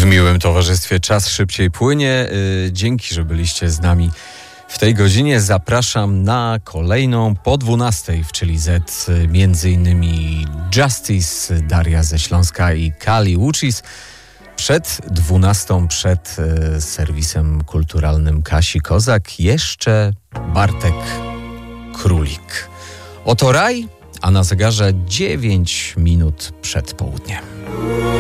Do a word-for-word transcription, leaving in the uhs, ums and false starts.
W miłym towarzystwie czas szybciej płynie. Dzięki, że byliście z nami w tej godzinie. Zapraszam na kolejną po dwunastej w Czyli Z, między innymi Justice, Daria ze Śląska i Kali Łucis. Przed dwunastą, przed serwisem kulturalnym Kasi Kozak, jeszcze Bartek Królik. Oto raj, a na zegarze dziewięć minut przed południem.